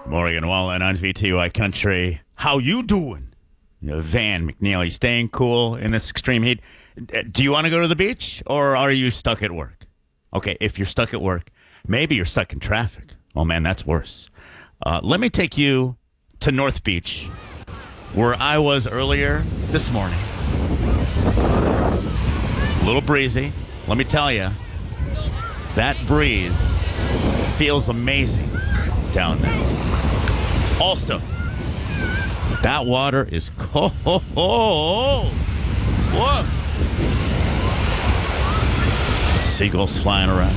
Morgan Wallen on VTY Country. How you doing? Van McNeely, staying cool in this extreme heat. Do you want to go to the beach, or are you stuck at work? Okay, if you're stuck at work, maybe you're stuck in traffic. Oh, man, that's worse. Let me take you to North Beach, where I was earlier this morning. A little breezy. Let me tell you, that breeze feels amazing down there. Also, that water is cold. Whoa. Seagulls flying around.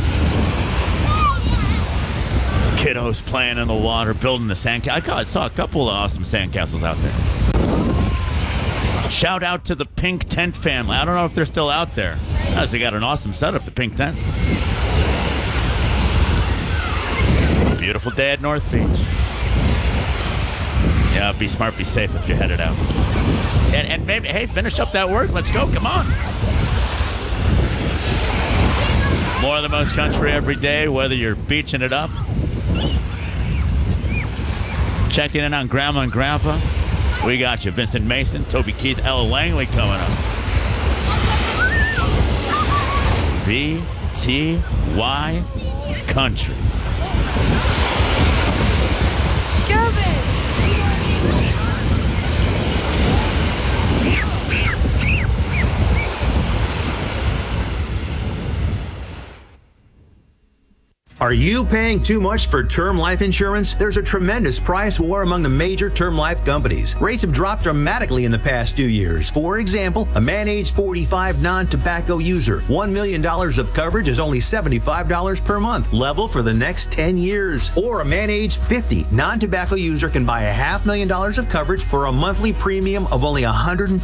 Kiddos playing in the water, building the sandcastle. I saw a couple of awesome sandcastles out there. Shout out to the Pink Tent family. I don't know if they're still out there. They got an awesome setup, the Pink Tent. Beautiful day at North Beach. Yeah, be smart, be safe if you're headed out. And maybe, hey, finish up that work. Let's go. Come on. More of the Most Country every day, whether you're beaching it up, checking in on Grandma and Grandpa. We got you. Vincent Mason, Toby Keith, Ella Langley coming up. VTY Country. Are you paying too much for term life insurance? There's a tremendous price war among the major term life companies. Rates have dropped dramatically in the past 2 years. For example, a man age 45 non-tobacco user, $1 million of coverage is only $75 per month, level for the next 10 years. Or a man age 50 non-tobacco user can buy $500,000 of coverage for a monthly premium of only $110.